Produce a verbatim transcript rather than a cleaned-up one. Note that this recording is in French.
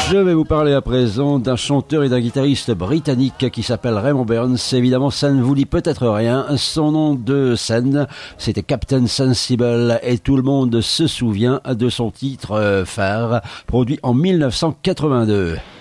Je vais vous parler à présent d'un chanteur et d'un guitariste britannique qui s'appelle Raymond Burns. Évidemment, ça ne vous dit peut-être rien. Son nom de scène, c'était Captain Sensible et tout le monde se souvient de son titre phare, produit en mille neuf cent quatre-vingt-deux.